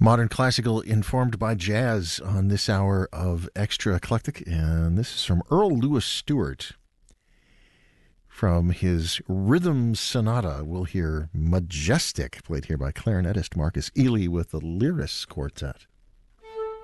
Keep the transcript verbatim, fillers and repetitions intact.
Modern classical informed by jazz on this hour of Extra Eclectic, and this is from Earl Louis Stewart. From his Rhythm Sonata, we'll hear Majestic, played here by clarinetist Marcus Ely with the Lyris Quartet.